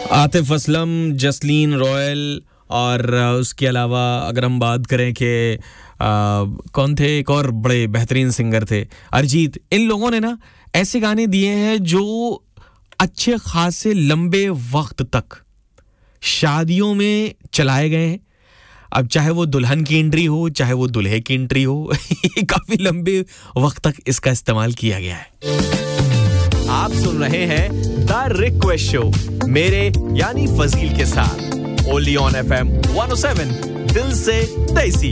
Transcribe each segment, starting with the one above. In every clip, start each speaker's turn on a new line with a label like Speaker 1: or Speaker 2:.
Speaker 1: Atif Aslam, Jasleen royal और उसके अलावा अगर हम बात करें कि कौन थे, एक और बड़े बेहतरीन सिंगर थे, अरिजीत। इन लोगों ने ना ऐसे गाने दिए हैं जो अच्छे खासे लंबे वक्त तक शादियों में चलाए गए हैं। अब चाहे वो दुल्हन की एंट्री हो, चाहे वो दूल्हे की एंट्री हो, काफी लंबे वक्त तक इसका इस्तेमाल किया गया है। आप सुन रहे हैं द रिक्वेस्ट शो मेरे यानी फजील के साथ, ओनली ऑन FM 107, दिल से देसी।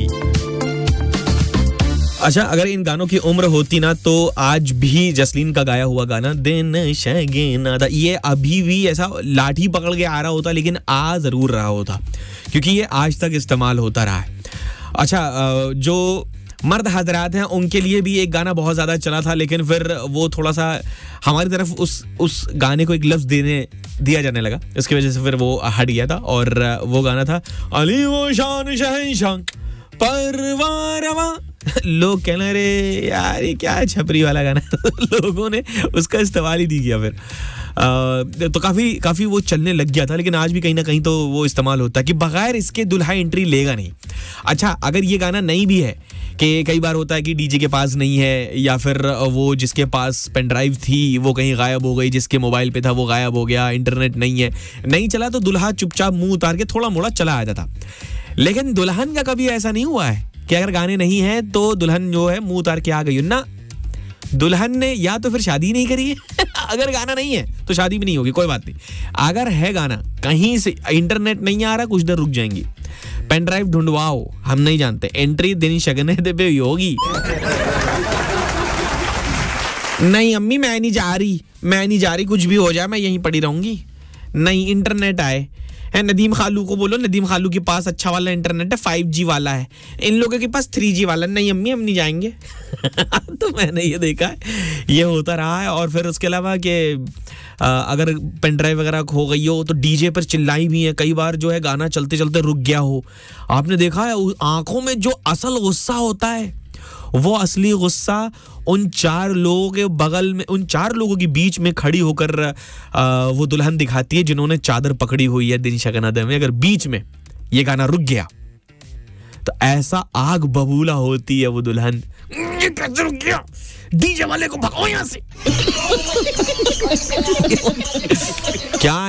Speaker 1: अच्छा, अगर इन गानों की उम्र होती ना तो आज भी जसलीन का गाया हुआ गाना दिन शगेना था, ये अभी भी ऐसा लाठी पकड़ के आ रहा होता, लेकिन आ जरूर रहा होता क्योंकि ये आज तक इस्तेमाल होता रहा है। अच्छा, जो मर्द हजरात हैं उनके लिए भी एक गाना बहुत ज्यादा चला था, लेकिन फिर वो थोड़ा सा हमारी तरफ उस गाने को एक लफ्ज दिया जाने लगा, इसकी वजह से फिर वो हट गया था। और वो गाना था अली वो शान शहंशाह परवारवा। लोग कहने रे यार ये क्या छपरी वाला गाना है। लोगों ने उसका इस्तेमाल ही नहीं किया फिर। तो काफी वो चलने लग गया था, लेकिन आज भी कहीं ना कहीं तो वो इस्तेमाल होता है कि बगैर इसके दुल्हा एंट्री लेगा नहीं। अच्छा, अगर ये गाना नहीं भी है कि कई बार होता है कि डीजे के पास नहीं है, या फिर वो जिसके पास पेन ड्राइव थी वो कहीं गायब हो गई, जिसके मोबाइल पे था वो गायब हो गया, इंटरनेट नहीं है, नहीं चला, तो दुल्हा चुपचाप मुंह उतार के थोड़ा मोड़ा चला आ जाता। लेकिन दुल्हन का कभी ऐसा नहीं हुआ है कि अगर गाने नहीं है तो दुल्हन जो है मुंह उतार के आ गई ना। दुल्हन ने या तो फिर शादी नहीं करी है अगर गाना नहीं है तो शादी भी नहीं होगी, कोई बात नहीं। अगर है गाना, कहीं से इंटरनेट नहीं आ रहा, कुछ देर रुक जाएंगी, पेन ड्राइव ढूंढवाओ, हम नहीं जानते, एंट्री दिन शगने दे पे होगी। नहीं अम्मी मैं नहीं जा रही, कुछ भी हो जाए मैं यहीं पड़ी रहूंगी। नहीं इंटरनेट आए है, नदीम खालू को बोलो, नदीम खालू के पास अच्छा वाला इंटरनेट है, 5G वाला है, इन लोगों के पास 3G वाला। नहीं अम्मी हम नहीं जाएंगे। तो मैंने ये देखा है, ये होता रहा है। और फिर उसके अलावा कि अगर पेन ड्राइव वगैरह खो गई हो तो डीजे पर चिल्लाई भी है, कई बार जो है गाना चलते चलते रुक गया हो। आपने देखा है आंखों में जो असल गुस्सा होता है, वो असली गुस्सा उन चार लोगों के बगल में, उन चार लोगों के बीच में खड़ी होकर वो दुल्हन दिखाती है जिन्होंने चादर पकड़ी हुई है दिन शगनादे में। अगर बीच में ये गाना रुक गया तो ऐसा आग बबूला होती है वो दुल्हन, ये कैसे रुक गया, डीजे वाले को भगाओ यहां से। क्या